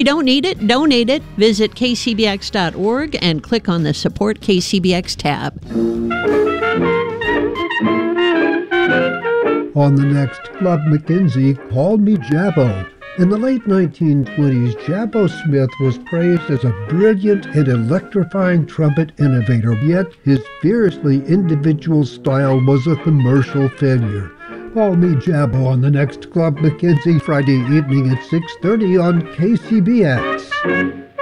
don't need it, donate it. Visit kcbx.org and click on the Support KCBX tab. On the next Club McKenzie, Call Me Jabbo. In the late 1920s, Jabbo Smith was praised as a brilliant and electrifying trumpet innovator, yet his fiercely individual style was a commercial failure. Call Me Jabbo on the next Club McKenzie, Friday evening at 6:30 on KCBX.